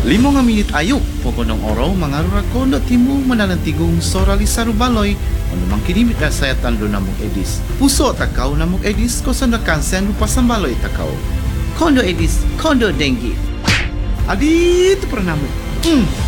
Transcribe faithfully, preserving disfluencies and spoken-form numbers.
Limo nga minit ayok, pokonong oro, mga rurakondo timo mananantigong sorali sa rubaloy, ano mang kinimit na saya tando na mong edis. Puso takaw na mong edis, ko sa nakansen lupa sa baloy takaw. Kondo edis, kondo dengi. Adito pra namo. Mm.